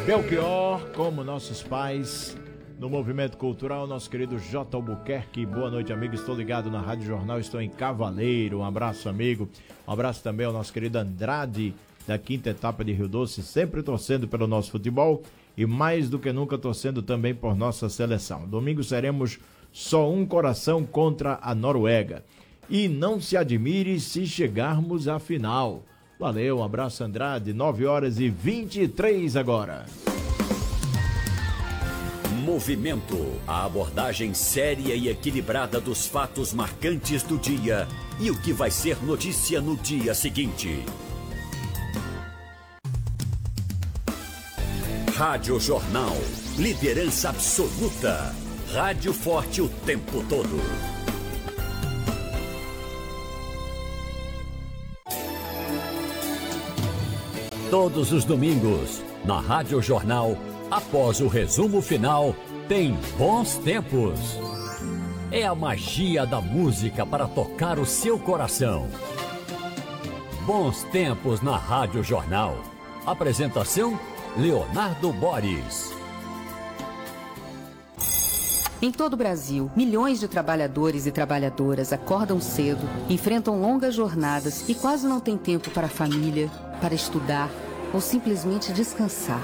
Belchior, como nossos pais, no movimento cultural, nosso querido J. Albuquerque. Boa noite, amigo. Estou ligado na Rádio Jornal, estou em Cavaleiro. Um abraço, amigo. Um abraço também ao nosso querido Andrade, da quinta etapa de Rio Doce, sempre torcendo pelo nosso futebol e mais do que nunca torcendo também por nossa seleção. Domingo seremos só um coração contra a Noruega. E não se admire se chegarmos à final. Valeu, um abraço, Andrade. 9h23 agora. Movimento, a abordagem séria e equilibrada dos fatos marcantes do dia e o que vai ser notícia no dia seguinte. Rádio Jornal, liderança absoluta. Rádio forte o tempo todo. Todos os domingos, na Rádio Jornal, após o resumo final, tem Bons Tempos. É a magia da música para tocar o seu coração. Bons Tempos na Rádio Jornal. Apresentação, Leonardo Boris. Em todo o Brasil, milhões de trabalhadores e trabalhadoras acordam cedo, enfrentam longas jornadas e quase não têm tempo para a família, para estudar ou simplesmente descansar.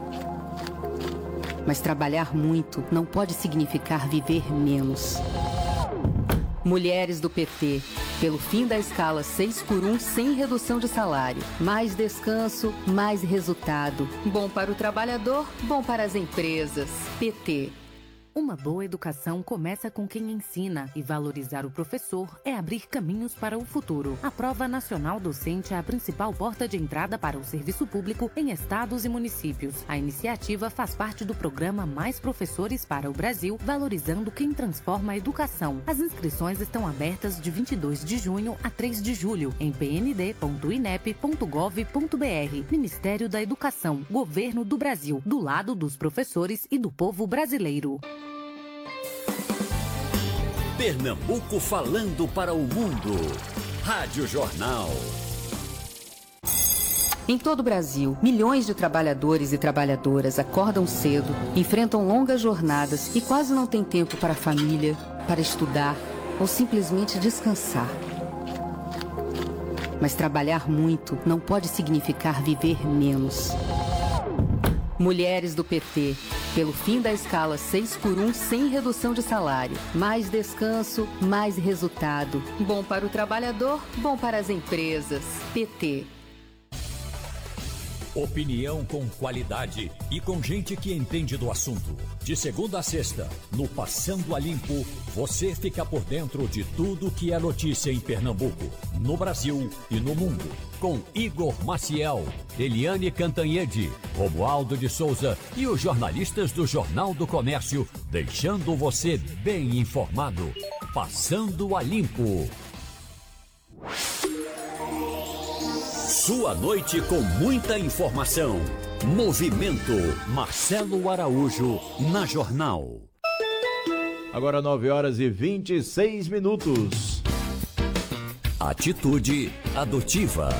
Mas trabalhar muito não pode significar viver menos. Mulheres do PT, pelo fim da escala 6x1 sem redução de salário. Mais descanso, mais resultado. Bom para o trabalhador, bom para as empresas. PT. Uma boa educação começa com quem ensina e valorizar o professor é abrir caminhos para o futuro. A Prova Nacional Docente é a principal porta de entrada para o serviço público em estados e municípios. A iniciativa faz parte do programa Mais Professores para o Brasil, valorizando quem transforma a educação. As inscrições estão abertas de 22 de junho a 3 de julho em pnd.inep.gov.br. Ministério da Educação, Governo do Brasil, do lado dos professores e do povo brasileiro. Pernambuco falando para o mundo. Rádio Jornal. Em todo o Brasil, milhões de trabalhadores e trabalhadoras acordam cedo, enfrentam longas jornadas e quase não têm tempo para a família, para estudar ou simplesmente descansar. Mas trabalhar muito não pode significar viver menos. Mulheres do PT, pelo fim da escala 6x1 sem redução de salário. Mais descanso, mais resultado. Bom para o trabalhador, bom para as empresas. PT. Opinião com qualidade e com gente que entende do assunto. De segunda a sexta, no Passando a Limpo, você fica por dentro de tudo que é notícia em Pernambuco, no Brasil e no mundo. Com Igor Maciel, Eliane Cantanhede, Romualdo de Souza e os jornalistas do Jornal do Comércio, deixando você bem informado. Passando a Limpo. Sua noite com muita informação. Movimento Marcelo Araújo na Jornal. Agora 9h26. Atitude adotiva.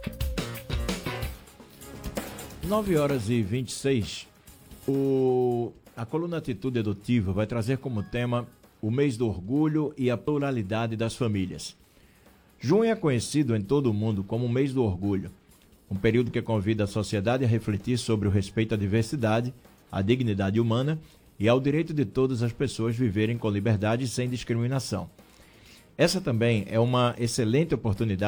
9h26. A coluna Atitude Adotiva vai trazer como tema o mês do orgulho e a pluralidade das famílias. Junho é conhecido em todo o mundo como o mês do orgulho, um período que convida a sociedade a refletir sobre o respeito à diversidade, à dignidade humana e ao direito de todas as pessoas viverem com liberdade e sem discriminação. Essa também é uma excelente oportunidade